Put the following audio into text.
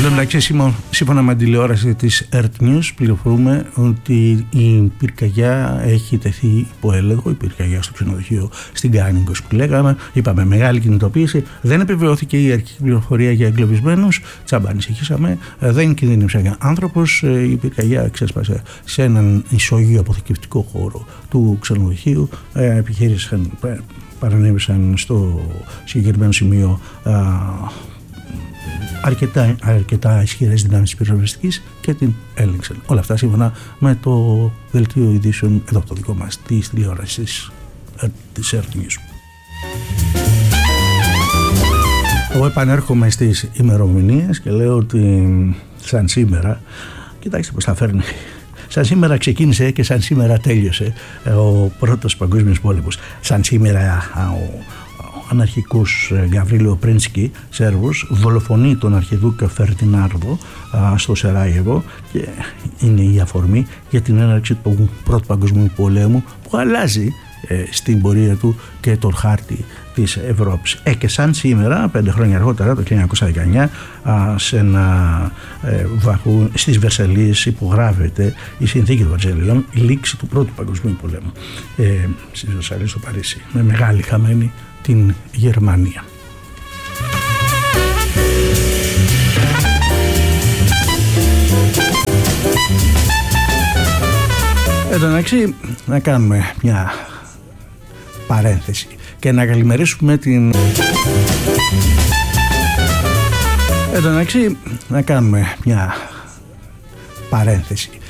Σύμφωνα με την τηλεόραση της Earth News, πληροφορούμε ότι η πυρκαγιά έχει τεθεί υπό έλεγχο. Η πυρκαγιά στο ξενοδοχείο στην Κάνιγκος που λέγαμε, είπαμε μεγάλη κινητοποίηση. Δεν επιβεβαιώθηκε η αρχική πληροφορία για εγκλωβισμένους. Τσάμπα ανησυχήσαμε. Δεν κινδύνευσε άνθρωπος. Η πυρκαγιά ξέσπασε σε έναν ισόγειο αποθηκευτικό χώρο του ξενοδοχείου. Επιχείρησαν, παρανέβησαν στο συγκεκριμένο σημείο αρκετά ισχυρές δυνάμεις πυροσβεστικής και την έλεγξαν. Όλα αυτά σύμφωνα με το δελτίο ειδήσεων εδώ το δικό μας της τηλεόρασης της Earth News. Εγώ επανέρχομαι στις ημερομηνίες και λέω ότι σαν σήμερα, κοιτάξτε πως θα φέρνει, σαν σήμερα ξεκίνησε και σαν σήμερα τέλειωσε ο πρώτος παγκόσμιος πόλεμος. Σαν σήμερα ο αναρχικούς Γαβρίλιο Πρίνσκι, Σέρβος, δολοφονεί τον αρχιδούκα Φερντινάνδο στο Σεράγεβο και είναι η αφορμή για την έναρξη του πρώτου παγκοσμίου πολέμου που αλλάζει στην πορεία του και τον χάρτη της Ευρώπης. Και σαν σήμερα, 5 χρόνια αργότερα, το 1919, στις Βερσαλλίες υπογράφεται η συνθήκη των Βερσαλλιών, η λήξη του πρώτου παγκοσμίου πολέμου στις Βερσαλλίες στο Παρίσι, με μεγάλη χαμένη την Γερμανία. Εντάξει, να κάνουμε μια παρένθεση και να καλημερίσουμε την... Εντάξει, να κάνουμε μια παρένθεση